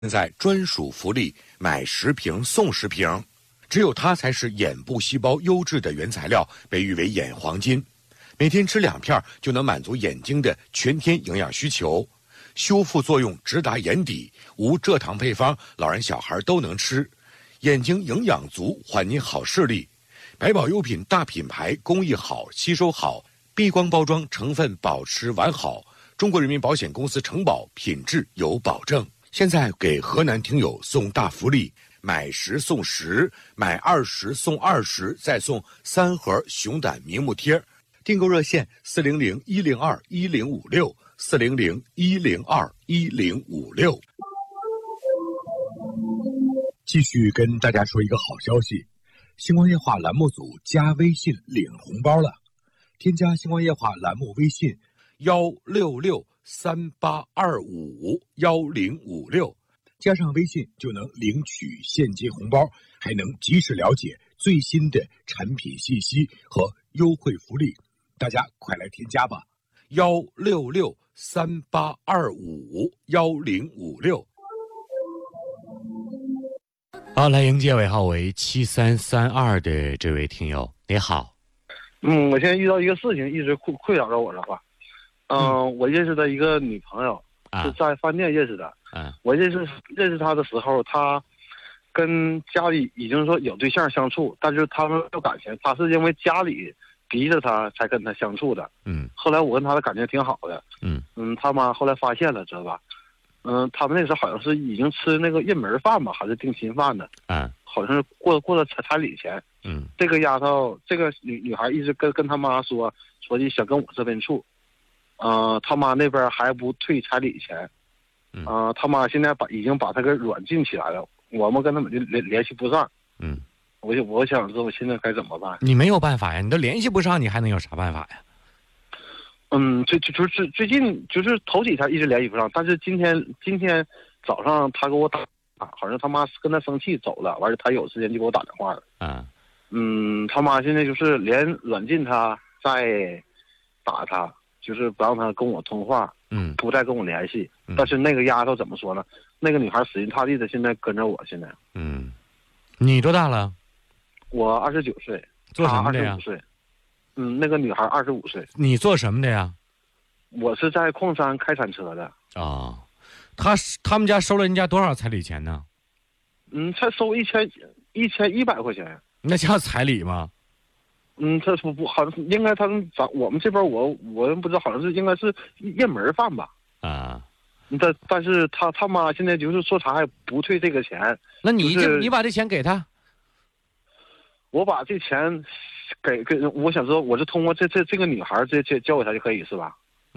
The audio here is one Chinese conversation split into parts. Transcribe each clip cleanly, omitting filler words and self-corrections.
现在专属福利，买10瓶送10瓶，只有它才是眼部细胞优质的原材料，被誉为眼黄金。每天吃2片就能满足眼睛的全天营养需求，修复作用直达眼底，无蔗糖配方，老人小孩都能吃，眼睛营养足，还你好视力。百宝优品大品牌，工艺好，吸收好，避光包装，成分保持完好。中国人民保险公司承保，品质有保证。现在给河南听友送大福利，买10送10，买20送20，再送3盒熊胆明目贴。订购热线400-102-1056，400-102-1056。继续跟大家说一个好消息，星光夜话栏目组加微信领红包了，添加星光夜话栏目微信16638251056，加上微信就能领取现金红包，还能及时了解最新的产品信息和优惠福利，大家快来添加吧，16638251056。好，来迎接尾号为7332的这位听友，你好。 我现在遇到一个事情，一直困扰着我的话。我认识的一个女朋友是在饭店认识的。我认识她的时候，她跟家里已经说有对象相处，但是他们没有感情，她是因为家里逼着她才跟他相处的。后来我跟她的感情挺好的。他妈后来发现了，知道吧？他们那时候好像是已经吃那个认门饭吧，还是定亲饭的。好像是过了彩礼钱。这个丫头，这个女孩一直跟他妈说的想跟我这边处。他妈那边还不退彩礼钱。他妈现在已经把他给软禁起来了，我们跟他们就联系不上。我想知道我现在该怎么办。 你没有办法呀，你都联系不上，你还能有啥办法呀？ 就是最近就是头几天一直联系不上，但是今天早上他给我打，好像他妈跟他生气走了，完了他有时间就给我打电话了。他妈现在就是连软禁他，再打他，就是不让他跟我通话，不再跟我联系。但是那个丫头怎么说呢？那个女孩死心塌地的，现在跟着我。现在， 你多大了？ 我29岁， 做什么的呀？ 25岁。那个女孩25岁。 你做什么的呀？ 我是在矿山开铲车的。 他们家收了人家多少彩礼钱呢？ 才收1100块钱。 那叫彩礼吗？ 他不好像应该我们这边我不知道，好像是应该是认门饭吧。但是他妈现在就是说啥也不退这个钱。 那你把这钱给他？ 我把这钱给我想说，我是通过这个女孩这教给她就可以是吧？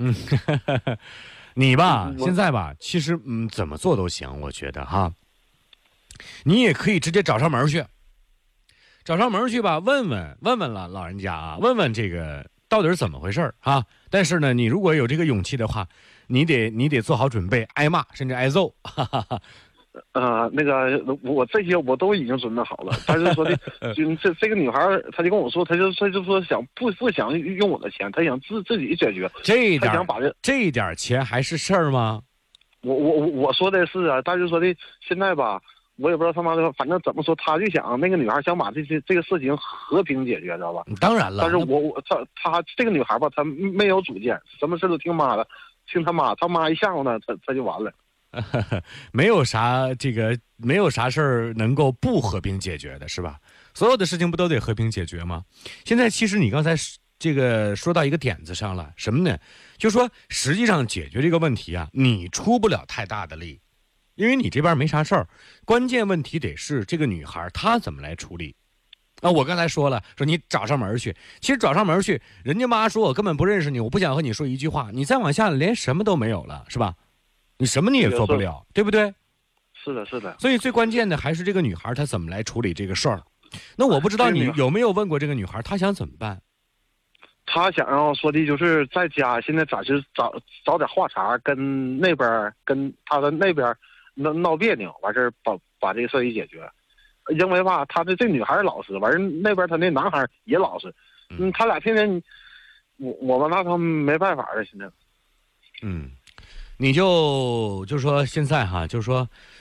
你吧，现在吧，其实怎么做都行，我觉得哈。你也可以直接找上门去吧，问问了老人家啊，问问这个到底是怎么回事啊？但是呢，你如果有这个勇气的话，你得做好准备，挨骂甚至挨揍。 那个我这些我都已经准备好了，但是说的这个女孩，她就跟我说，她就说不想用我的钱，她想自己解决。这点钱还是事儿吗？ 我说的是啊，但是说的现在吧，我也不知道他妈的，反正怎么说，他就想那个女孩想把这个事情和平解决，知道吧？ 当然了。但是她这个女孩吧，她没有主见，什么事都听妈的，听他妈一吓唬她，她就完了。 没有啥事儿能够不和平解决的，是吧？所有的事情不都得和平解决吗？现在其实你刚才这个说到一个点子上了，什么呢？就说实际上解决这个问题啊，你出不了太大的力，因为你这边没啥事儿。关键问题得是这个女孩她怎么来处理。我刚才说了，说你找上门去，其实找上门去，人家妈说我根本不认识你，我不想和你说一句话，你再往下连什么都没有了，是吧？你什么你也做不了，对不对？ 是的。所以最关键的还是这个女孩她怎么来处理这个事儿。那我不知道你有没有问过这个女孩，她想怎么办？ 她想要说的就是在家现在暂时找点话茬，跟她的那边闹别扭，完事儿把这个事儿一解决。因为吧，她的这女孩老实，完事那边她那男孩也老实。他俩天天我们拿他们没办法了，现在。 你就说现在哈，就是说